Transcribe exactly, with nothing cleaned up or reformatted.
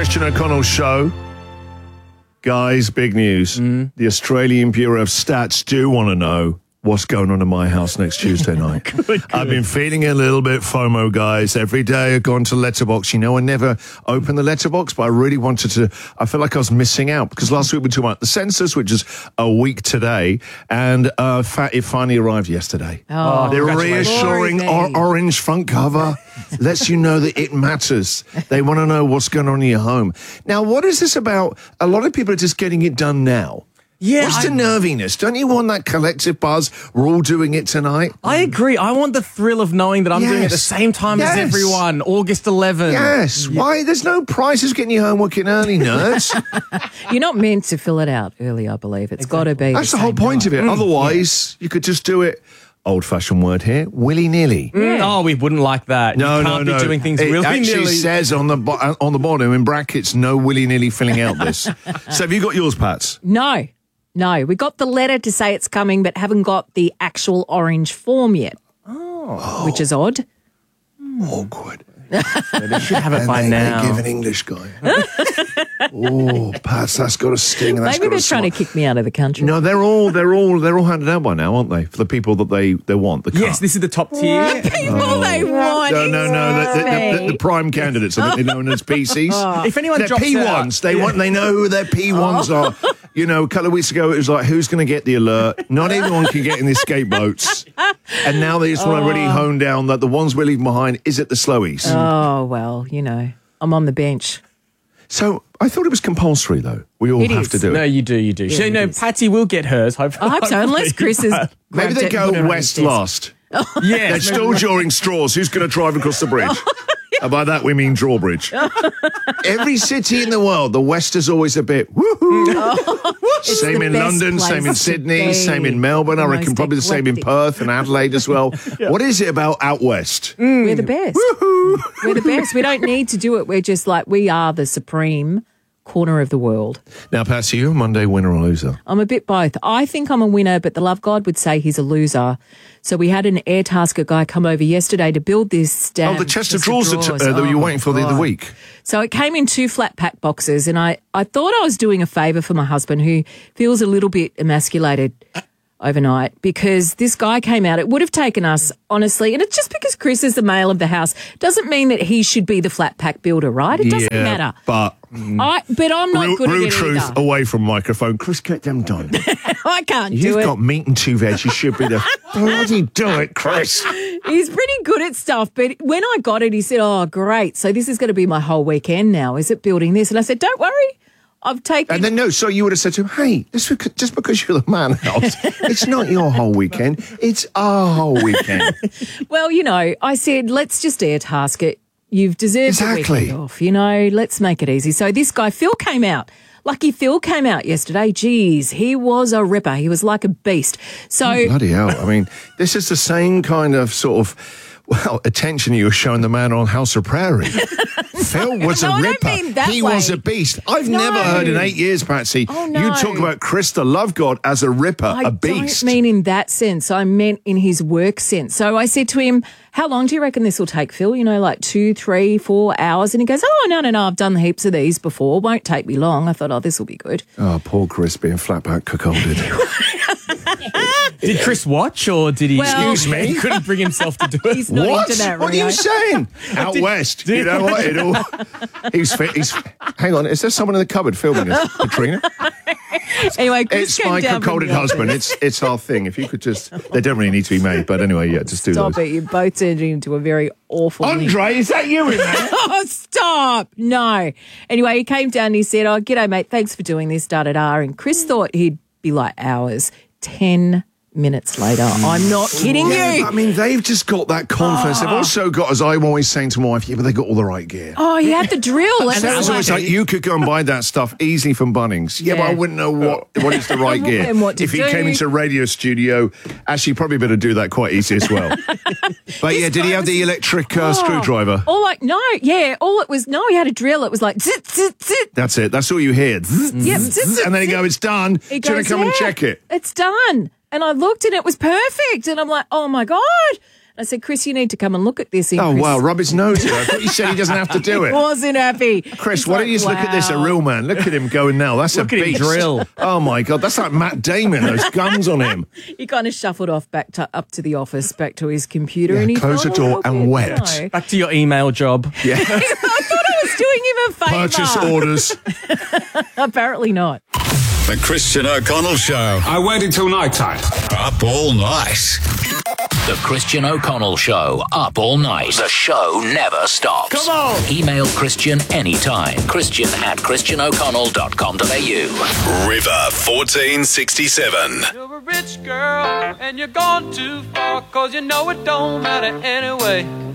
Christian O'Connell show. Guys, big news. Mm. The Australian Bureau of Stats do want to know what's going on in my house next Tuesday night. good, good. I've been feeling a little bit FOMO, guys. Every day I've gone to Letterboxd. You know, I never open the Letterboxd, but I really wanted to. I feel like I was missing out because last week we talked about the census, which is a week today, and uh, it finally arrived yesterday. Oh, the reassuring or- orange front cover lets you know that it matters. They want to know what's going on in your home. Now, what is this about? A lot of people are just getting it done now. Yeah, What's I, the nerviness? Don't you want that collective buzz? We're all doing it tonight. I agree. I want the thrill of knowing that I'm yes. doing it at the same time yes. as everyone. August eleventh. Yes. Yeah. Why? There's no prizes getting your homework in early, nerds. You're not meant to fill it out early, I believe. It's exactly. got to be. That's the, the whole point night. of it. Mm. Otherwise, yeah. you could just do it. Old-fashioned word here, willy-nilly. Mm. Oh, we wouldn't like that. No, you no, can't no. be doing things it willy-nilly. It actually says on the bo- on the bottom in brackets, no willy-nilly filling out this. So have you got yours, Pats? No. No, we got the letter to say it's coming, but haven't got the actual orange form yet. Oh. Which is odd. Awkward. They should have it and by they, now. They give an English guy. Oh, Pats, that's got a sting. And that's Maybe got they're a trying smile. to kick me out of the country. No, they're all they're all they're all handed out by now, aren't they? For the people that they, they want. The yes, this is the top tier. The people oh. they want. No, no, no. The, the, the, the prime candidates, I think they're known as P Cs. Oh. If anyone they're drops P ones. out, They yeah. want. They know who their P ones oh. are. You know, a couple of weeks ago, it was like, who's going to get the alert? Not everyone can get in the escape boats. And now they just want to really hone down that the ones we're leaving behind is it the slowies. Oh, well, you know, I'm on the bench. So I thought it was compulsory, though. We all It have is. to do No, it. you do, you do. Yeah, so, it no, is. Patsy will get hers. Hopefully, I hope so, unless Chris is. Maybe they go west last. Yeah, They're still drawing straws. Who's going to drive across the bridge? And by that, we mean drawbridge. Every city in the world, the West is always a bit woohoo. Oh, same in London, same in Sydney, same in Melbourne. I reckon probably the same in Perth and Adelaide as well. Yeah. What is it about out West? Mm. We're the best. Woohoo. We're the best. We don't need to do it. We're just like, we are the supreme corner of the world. Now, Patsy, you a Monday winner or loser? I'm a bit both. I think I'm a winner, but the love God would say he's a loser. So we had an Airtasker guy come over yesterday to build this stand. Oh, the chest of drawers, drawers. That, uh, that oh, you were waiting for the other week. So it came in two flat pack boxes, and I, I thought I was doing a favour for my husband, who feels a little bit emasculated overnight, because this guy came out. It would have taken us, honestly, and it's just because Chris is the male of the house doesn't mean that he should be the flat pack builder, right? It doesn't yeah, matter. But I, but I'm not real, good real at it truth either. away from microphone. Chris, get them done. I can't You've do it. got meat and two veg. You should be the bloody do it, Chris. He's pretty good at stuff, but when I got it, he said, oh, great. So this is going to be my whole weekend now. Is it building this? And I said, don't worry. I've taken... And then, no, so you would have said to him, hey, this, just because you're the man house, it's not your whole weekend. It's our whole weekend. Well, you know, I said, let's just air task it. You've deserved exactly. the weekend off, you know, let's make it easy. So this guy, Phil, came out. Lucky Phil came out yesterday. Geez, he was a ripper. He was like a beast. So oh, bloody hell. I mean, this is the same kind of sort of, well, attention you were showing the man on House of Prairie. Phil was no, a I ripper. don't mean that he way. was a beast. I've No. never heard in eight years, Patsy, Oh, no. you talk about Chris the Love God as a ripper, I a beast. don't mean in that sense. I meant in his work sense. So I said to him, how long do you reckon this will take, Phil? You know, like two, three, four hours? And he goes, oh, no, no, no, I've done heaps of these before. Won't take me long. I thought, oh, this will be good. Oh, poor Chris being flat back cuckolded. Did Chris watch, or did he? Well- Excuse me? He couldn't bring himself to do it. He's not What? into that, What are Rio. you saying? Out west. You know what? It all, he's fit. He's. Hang on. Is there someone in the cupboard filming this? Katrina? Anyway, Chris It's came my down from cuckolded the office. husband. It's it's our thing. If you could just, they don't really need to be made, but anyway, yeah, just do Stop those. it. You both turned into a very awful link. Andre, is that you in there? Oh, stop. No. Anyway, he came down and he said, oh, g'day, mate. Thanks for doing this, da-da-da. And Chris thought he'd be like hours. Ten minutes later. I'm not kidding Yeah, you. I mean, they've just got that confidence. They've also got, as I'm always saying to my wife, yeah, but they got all the right gear. Oh, he had the drill. And that was always like, you could go and buy that stuff easily from Bunnings. Yeah, Yeah. but I wouldn't know what, what is the right gear. And what to if he do. came into a radio studio, actually, probably better do that quite easy as well. But yeah, did he have the electric uh, screwdriver? All like, no, yeah, all it was, no, he had a drill. It was like, zit, zit, zit. That's it. That's all you hear. Yep, zit, zit, And then he zit. go, it's done. He Do you want goes, to come and "Yeah, check it? It's done. And I looked and it was perfect. And I'm like, oh my God. I said, Chris, you need to come and look at this. And Oh, Chris wow, rub his nose in. I thought you said he doesn't have to do it. wasn't happy. Chris, He's why like, don't you just look at this, a wow. real man? Look at him going now. That's Look a at him beast. drill. Oh, my God. That's like Matt Damon, those guns on him. He kind of shuffled off back to up to the office, back to his computer, Yeah, and he close felt the a door little and bit, wept. you know. Back to your email job. Yeah. I thought I was doing him a favour. Purchase orders. Apparently not. The Christian O'Connell Show. I waited till night time. Up all night. The Christian O'Connell Show, up all night. The show never stops. Come on. Email Christian anytime. Christian at christian o'connell dot com dot a u. River fourteen sixty-seven. You're a rich girl and you're gone too far, 'cause you know it don't matter anyway.